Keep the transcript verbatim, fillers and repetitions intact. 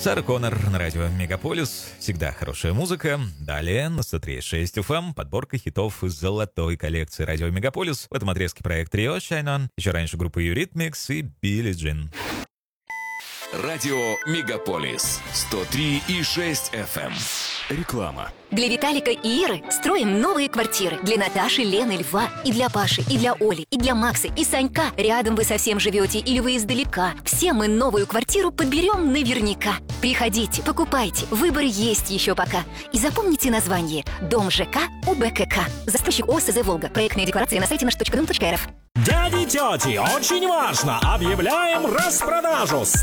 Сара Коннор на радио Мегаполис. Всегда хорошая музыка. Далее на сто три и шесть эф эм подборка хитов из золотой коллекции радио Мегаполис. В этом отрезке проект Trio Shine On. Еще раньше группа Eurythmics и Билли Джин. Радио Мегаполис сто три и шесть эф эм. Реклама. Для Виталика и Иры строим новые квартиры. Для Наташи, Лены, Льва. И для Паши, и для Оли, и для Макса, и Санька. Рядом вы совсем живете или вы издалека. Все мы новую квартиру подберем наверняка. Приходите, покупайте. Выбор есть еще пока. И запомните название. Дом ЖК УБКК. Застройщик ОСЗ «Волга». Проектные декларации на сайте наш точка дом точка эр эф. Дяди, тети, очень важно! Объявляем распродажу!